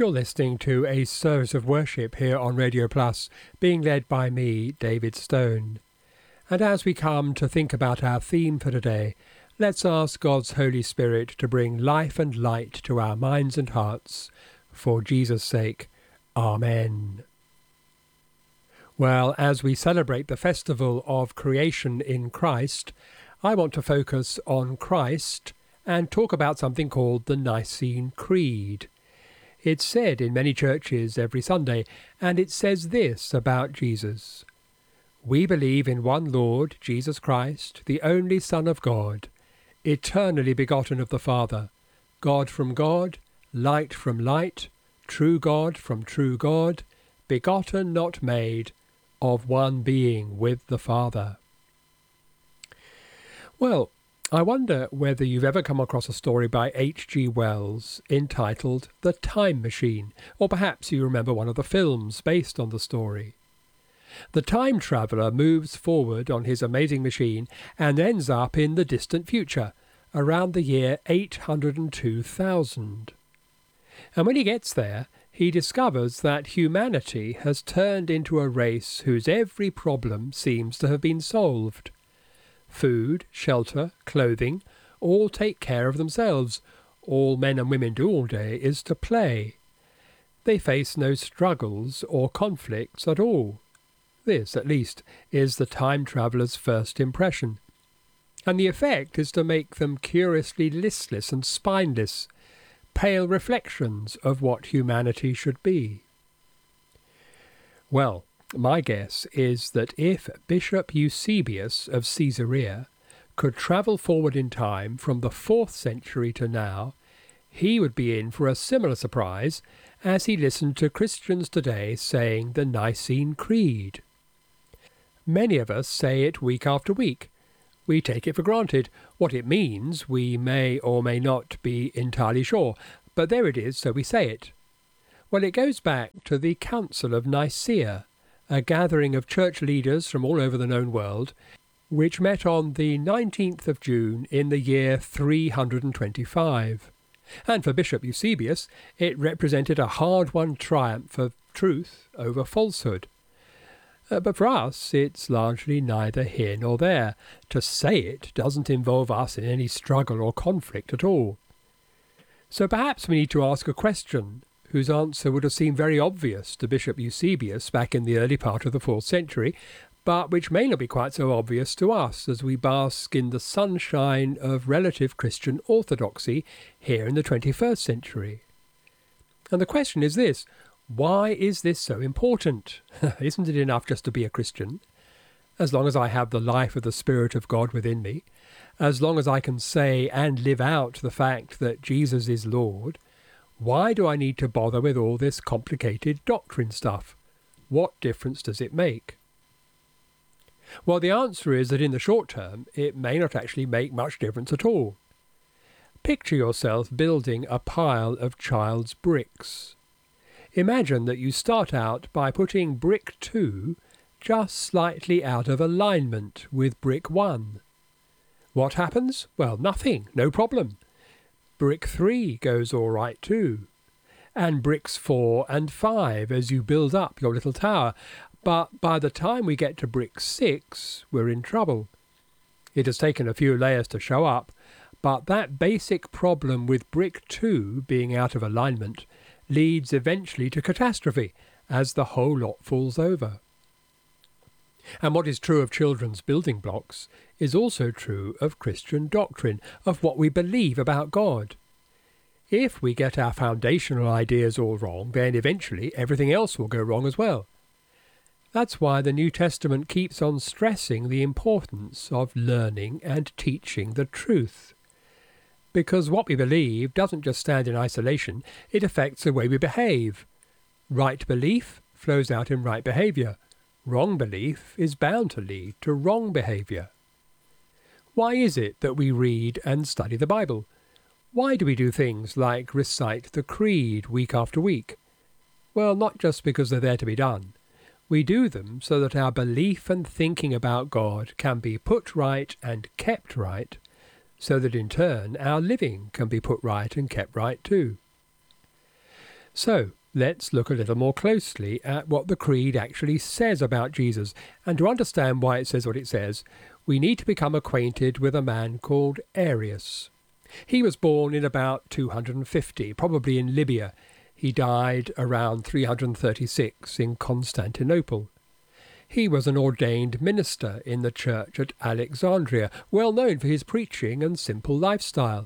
You're listening to a service of worship here on Radio Plus, being led by me, David Stone. And as we come to think about our theme for today, let's ask God's Holy Spirit to bring life and light to our minds and hearts. For Jesus' sake, Amen. Well, as we celebrate the festival of creation in Christ, I want to focus on Christ and talk about something called the Nicene Creed. It's said in many churches every Sunday, and it says this about Jesus. We believe in one Lord, Jesus Christ, the only Son of God, eternally begotten of the Father, God from God, light from light, true God from true God, begotten, not made, of one being with the Father. Well, I wonder whether you've ever come across a story by H.G. Wells entitled The Time Machine, or perhaps you remember one of the films based on the story. The time traveller moves forward on his amazing machine and ends up in the distant future, around the year 802,000. And when he gets there, he discovers that humanity has turned into a race whose every problem seems to have been solved. Food, shelter, clothing, all take care of themselves. All men and women do all day is to play. They face no struggles or conflicts at all. This, at least, is the time traveller's first impression. And the effect is to make them curiously listless and spineless, pale reflections of what humanity should be. Well, my guess is that if Bishop Eusebius of Caesarea could travel forward in time from the 4th century to now, he would be in for a similar surprise as he listened to Christians today saying the Nicene Creed. Many of us say it week after week. We take it for granted. What it means we may or may not be entirely sure, but there it is, so we say it. Well, it goes back to the Council of Nicaea, a gathering of church leaders from all over the known world, which met on the 19th of June in the year 325. And for Bishop Eusebius, it represented a hard-won triumph of truth over falsehood. But for us, it's largely neither here nor there. To say it doesn't involve us in any struggle or conflict at all. So perhaps we need to ask a question whose answer would have seemed very obvious to Bishop Eusebius back in the early part of the 4th century, but which may not be quite so obvious to us as we bask in the sunshine of relative Christian orthodoxy here in the 21st century. And the question is this: why is this so important? Isn't it enough just to be a Christian? As long as I have the life of the Spirit of God within me, as long as I can say and live out the fact that Jesus is Lord, why do I need to bother with all this complicated doctrine stuff? What difference does it make? Well, the answer is that in the short term, it may not actually make much difference at all. Picture yourself building a pile of child's bricks. Imagine that you start out by putting brick 2 just slightly out of alignment with brick 1. What happens? Well, nothing, no problem. Brick 3 goes all right too, and bricks 4 and 5 as you build up your little tower, but by the time we get to brick 6, we're in trouble. It has taken a few layers to show up, but that basic problem with brick 2 being out of alignment leads eventually to catastrophe as the whole lot falls over. And what is true of children's building blocks is also true of Christian doctrine, of what we believe about God. If we get our foundational ideas all wrong, then eventually everything else will go wrong as well. That's why the New Testament keeps on stressing the importance of learning and teaching the truth. Because what we believe doesn't just stand in isolation, it affects the way we behave. Right belief flows out in right behaviour. Wrong belief is bound to lead to wrong behaviour. Why is it that we read and study the Bible? Why do we do things like recite the Creed week after week? Well, not just because they're there to be done. We do them so that our belief and thinking about God can be put right and kept right, so that in turn our living can be put right and kept right too. So, let's look a little more closely at what the Creed actually says about Jesus, and to understand why it says what it says, we need to become acquainted with a man called Arius. He was born in about 250, probably in Libya. He died around 336 in Constantinople. He was an ordained minister in the church at Alexandria, well known for his preaching and simple lifestyle.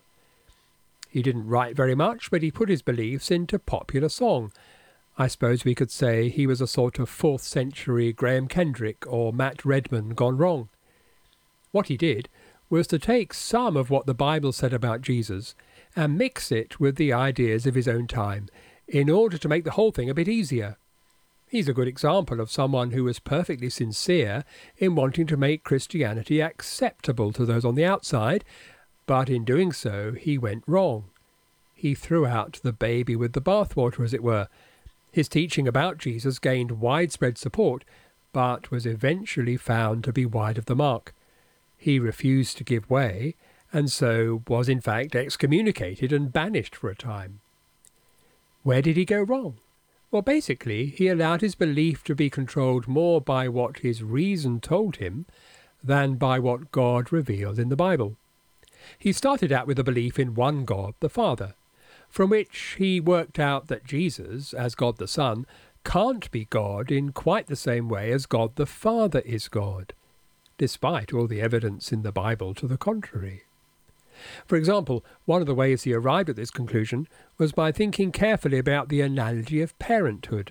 He didn't write very much, but he put his beliefs into popular song. I suppose we could say he was a sort of 4th century Graham Kendrick or Matt Redman gone wrong. What he did was to take some of what the Bible said about Jesus and mix it with the ideas of his own time in order to make the whole thing a bit easier. He's a good example of someone who was perfectly sincere in wanting to make Christianity acceptable to those on the outside, but in doing so he went wrong. He threw out the baby with the bathwater, as it were. His teaching about Jesus gained widespread support, but was eventually found to be wide of the mark. He refused to give way, and so was in fact excommunicated and banished for a time. Where did he go wrong? Well, basically, he allowed his belief to be controlled more by what his reason told him than by what God revealed in the Bible. He started out with a belief in one God, the Father, from which he worked out that Jesus, as God the Son, can't be God in quite the same way as God the Father is God, despite all the evidence in the Bible to the contrary. For example, one of the ways he arrived at this conclusion was by thinking carefully about the analogy of parenthood.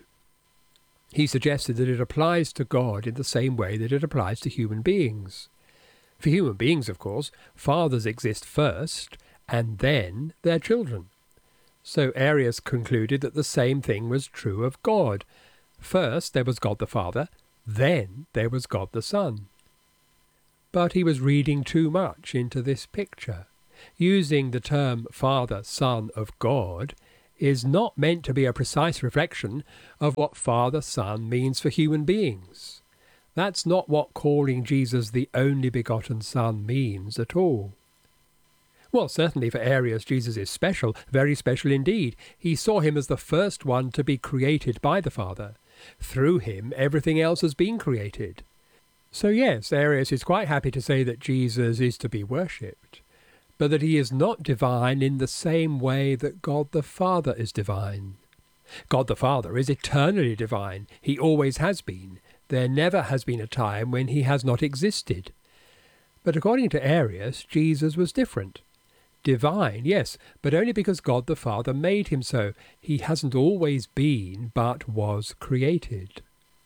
He suggested that it applies to God in the same way that it applies to human beings. For human beings, of course, fathers exist first, and then their children. So Arius concluded that the same thing was true of God. First there was God the Father, then there was God the Son. But he was reading too much into this picture. Using the term Father, Son of God is not meant to be a precise reflection of what Father, Son means for human beings. That's not what calling Jesus the only begotten Son means at all. Well, certainly for Arius, Jesus is special, very special indeed. He saw him as the first one to be created by the Father. Through him, everything else has been created. So yes, Arius is quite happy to say that Jesus is to be worshipped, but that he is not divine in the same way that God the Father is divine. God the Father is eternally divine. He always has been. There never has been a time when he has not existed. But according to Arius, Jesus was different. Divine, yes, but only because God the Father made him so. He hasn't always been, but was created.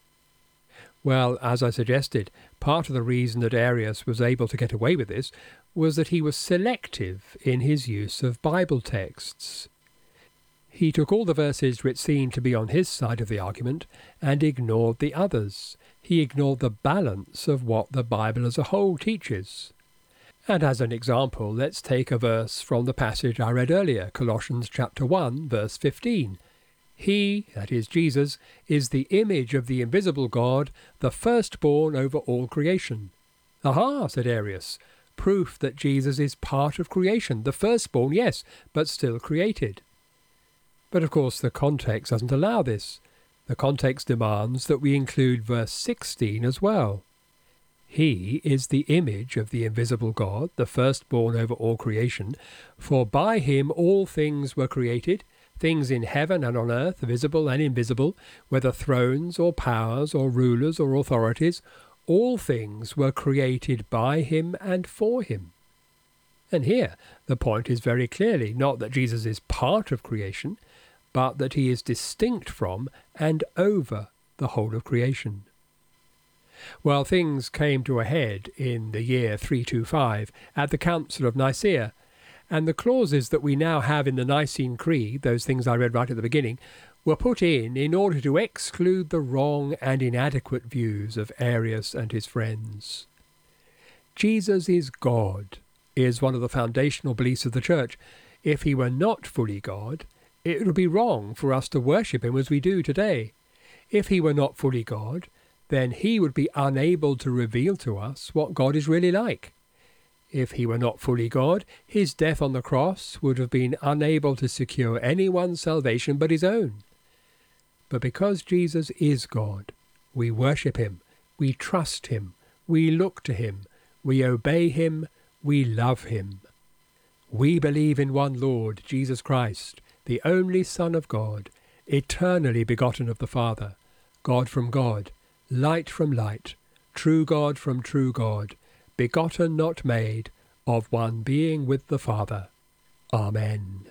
Well, as I suggested, part of the reason that Arius was able to get away with this was that he was selective in his use of Bible texts. He took all the verses which seemed to be on his side of the argument and ignored the others. He ignored the balance of what the Bible as a whole teaches. And as an example, let's take a verse from the passage I read earlier, Colossians chapter 1, verse 15. He, that is Jesus, is the image of the invisible God, the firstborn over all creation. Aha, said Arius, proof that Jesus is part of creation, the firstborn, yes, but still created. But of course the context doesn't allow this. The context demands that we include verse 16 as well. He is the image of the invisible God, the firstborn over all creation, for by him all things were created, things in heaven and on earth, visible and invisible, whether thrones or powers or rulers or authorities, all things were created by him and for him. And here the point is very clearly not that Jesus is part of creation, but that he is distinct from and over the whole of creation. Well, things came to a head in the year 325 at the Council of Nicaea, and the clauses that we now have in the Nicene Creed, those things I read right at the beginning, were put in order to exclude the wrong and inadequate views of Arius and his friends. Jesus is God is one of the foundational beliefs of the Church. If he were not fully God, it would be wrong for us to worship him as we do today. If he were not fully God, then he would be unable to reveal to us what God is really like. If he were not fully God, his death on the cross would have been unable to secure anyone's salvation but his own. But because Jesus is God, we worship him, we trust him, we look to him, we obey him, we love him. We believe in one Lord, Jesus Christ, the only Son of God, eternally begotten of the Father, God from God, light from light, true God from true God, begotten not made, of one being with the Father. Amen.